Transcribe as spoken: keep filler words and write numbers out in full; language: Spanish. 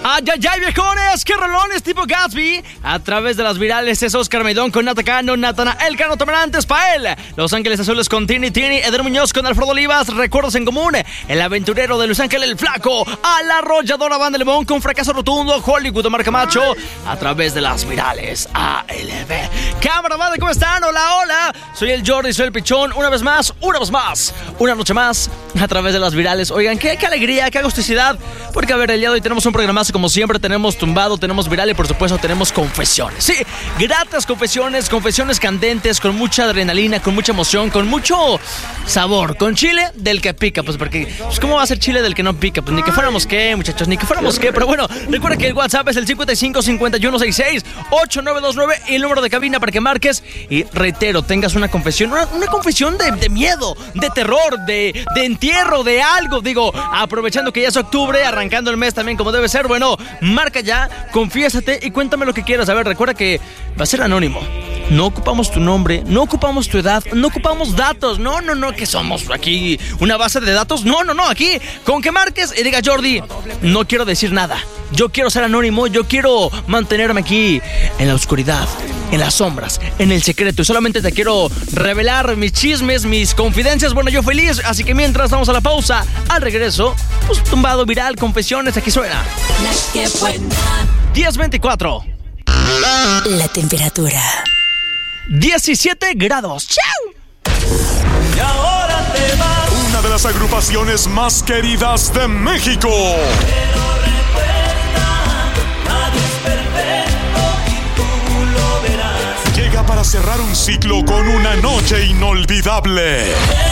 ¡Ay, ay, ay, viejones! ¡Qué rolones tipo Gatsby! A través de las virales es Oscar Maidón con Nata Cano, Natanael Cano Tomerantes, Pael. Los Ángeles Azules con Tini Tini, Eder Muñoz con Alfredo Olivas, Recuerdos en Común, El Aventurero de Luis Ángel el Flaco, a la arrolladora Banda Limón con Fracaso Rotundo, Hollywood Omar Camacho. A través de las virales A L B. Cámara, banda, ¿cómo están? Hola, hola. Soy el Jordi, soy el Pichón. Una vez más, una vez más, una noche más, a través de las virales. Oigan, qué, qué alegría, qué agusticidad. Porque, a ver, el día de hoy tenemos un programazo como siempre. Tenemos tumbado, tenemos viral y, por supuesto, tenemos confesiones. Sí, gratas confesiones, confesiones candentes, con mucha adrenalina, con mucha emoción, con mucho sabor. Con chile del que pica, pues porque, pues, ¿cómo va a ser chile del que no pica? Pues ni que fuéramos qué, muchachos, ni que fuéramos qué. Pero bueno, recuerda que el WhatsApp es el cincuenta y cinco cincuenta y uno sesenta y seis ochenta y nueve veintinueve y el número de cabina para que marques. Y reitero, tengas una confesión, una, una confesión de, de miedo, de terror, de, de entierro, de algo. Digo, aprovechando que ya es octubre, arrancando el mes también como debe ser. Bueno, marca ya, confiésate y cuéntame lo que quieras. A ver, recuerda que va a ser anónimo. No ocupamos tu nombre, no ocupamos tu edad, no ocupamos datos. No, no, no, que somos aquí una base de datos. No, no, no, aquí con que marques y diga, Jordi, no quiero decir nada. Yo quiero ser anónimo, yo quiero mantenerme aquí en la oscuridad, en las sombras, en el secreto. Y solamente te quiero revelar mis chismes, mis confidencias. Bueno, yo feliz, así que mientras vamos a la pausa, al regreso, pues tumbado, viral, confesiones, aquí suena diez veinticuatro. La temperatura diecisiete grados. ¡Chau! Y ahora te vas. Una de las agrupaciones más queridas de México. Pero recuerda, nadie es perfecto y tú lo verás. Llega para cerrar un ciclo con una noche inolvidable.